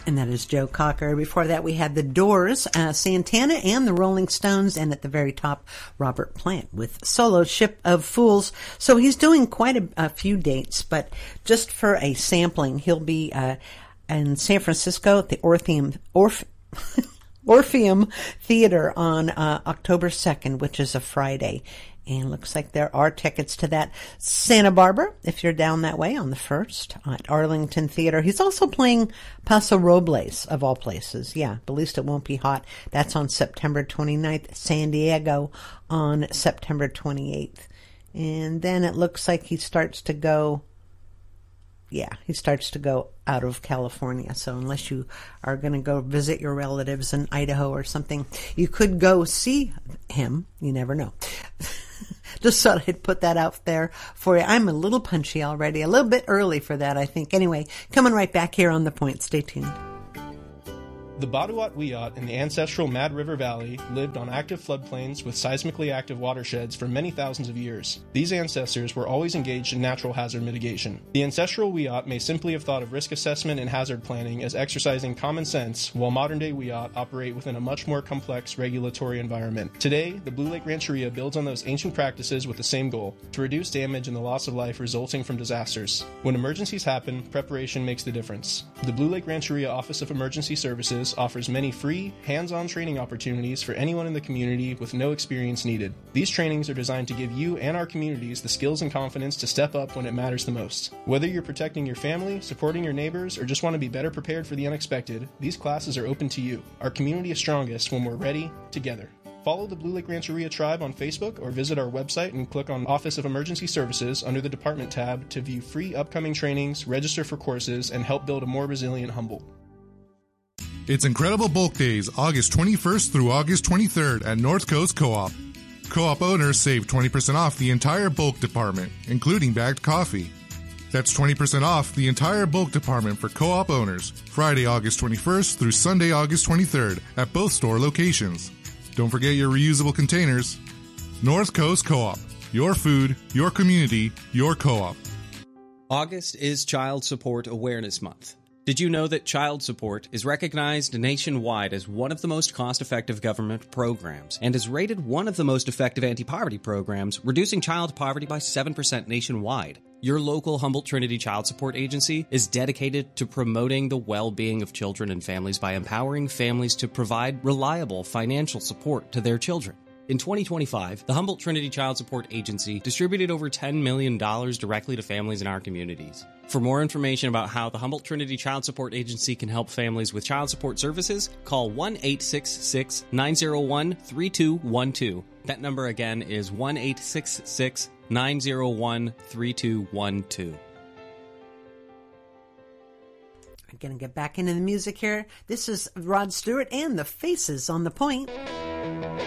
And that is Joe Cocker. Before that, we had the Doors, Santana, and the Rolling Stones, and at the very top, Robert Plant with solo Ship of Fools. So he's doing quite a few dates, but just for a sampling, he'll be in San Francisco at the Orpheum Theater on October 2nd, which is a Friday. And looks like there are tickets to that. Santa Barbara, if you're down that way, on the 1st at Arlington Theater. He's also playing Paso Robles, of all places. Yeah, but at least it won't be hot. That's on September 29th. San Diego on September 28th. And then it looks like he starts to go out of California. So unless you are going to go visit your relatives in Idaho or something, you could go see him. You never know. Just thought I'd put that out there for you. I'm a little punchy already, a little bit early for that, I think. Anyway, coming right back here on The Point. Stay tuned. The Baduat Wiyot in the ancestral Mad River Valley lived on active floodplains with seismically active watersheds for many thousands of years. These ancestors were always engaged in natural hazard mitigation. The ancestral Wiyot may simply have thought of risk assessment and hazard planning as exercising common sense, while modern-day Wiyot operate within a much more complex regulatory environment. Today, the Blue Lake Rancheria builds on those ancient practices with the same goal: to reduce damage and the loss of life resulting from disasters. When emergencies happen, preparation makes the difference. The Blue Lake Rancheria Office of Emergency Services offers many free, hands-on training opportunities for anyone in the community with no experience needed. These trainings are designed to give you and our communities the skills and confidence to step up when it matters the most. Whether you're protecting your family, supporting your neighbors, or just want to be better prepared for the unexpected, these classes are open to you. Our community is strongest when we're ready, together. Follow the Blue Lake Rancheria Tribe on Facebook or visit our website and click on Office of Emergency Services under the Department tab to view free upcoming trainings, register for courses, and help build a more resilient Humboldt. It's Incredible Bulk Days, August 21st through August 23rd at North Coast Co-op. Co-op owners save 20% off the entire bulk department, including bagged coffee. That's 20% off the entire bulk department for co-op owners, Friday, August 21st through Sunday, August 23rd at both store locations. Don't forget your reusable containers. North Coast Co-op. Your food, your community, your co-op. August is Child Support Awareness Month. Did you know that child support is recognized nationwide as one of the most cost-effective government programs and is rated one of the most effective anti-poverty programs, reducing child poverty by 7% nationwide? Your local Humboldt Trinity Child Support Agency is dedicated to promoting the well-being of children and families by empowering families to provide reliable financial support to their children. In 2025, the Humboldt Trinity Child Support Agency distributed over $10 million directly to families in our communities. For more information about how the Humboldt Trinity Child Support Agency can help families with child support services, call 1-866-901-3212. That number again is 1-866-901-3212. I'm going to get back into the music here. This is Rod Stewart and the Faces on The Point.